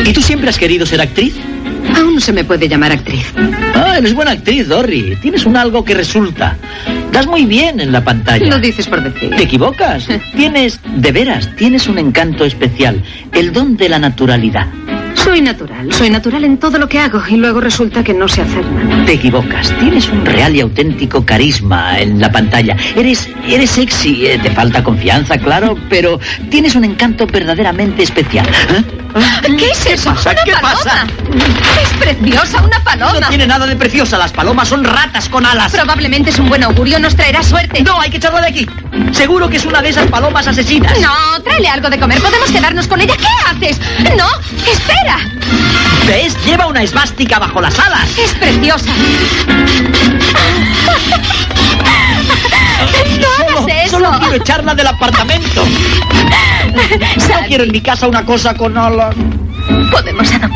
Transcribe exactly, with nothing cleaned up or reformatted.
¿Y tú siempre has querido ser actriz? Aún no se me puede llamar actriz. Ah, eres buena actriz, Dory. Tienes un algo que resulta. Das muy bien en la pantalla. Lo dices por decir. Te equivocas. Tienes, de veras, tienes un encanto especial. El don de la naturalidad. Soy natural. Soy natural en todo lo que hago y luego resulta que no sé hacer nada. Te equivocas. Tienes un real y auténtico carisma en la pantalla. Eres, eres sexy. Eh, te falta confianza, claro, pero tienes un encanto verdaderamente especial. ¿Eh? ¿Qué es eso? ¿Qué pasa? ¡Una ¿Qué paloma! pasa? Es preciosa, una paloma. No tiene nada de preciosa. Las palomas son ratas con alas. Probablemente es un buen augurio, nos traerá suerte. No, hay que echarla de aquí. Seguro que es una de esas palomas asesinas. No, tráele algo de comer. Podemos quedarnos con ella. ¿Qué haces? No, espera. ¿Ves? Lleva una esvástica bajo las alas. Es preciosa. No Solo, hagas eso. solo quiero echarla del apartamento. No quiero en mi casa una cosa con alas. Podemos adoptar.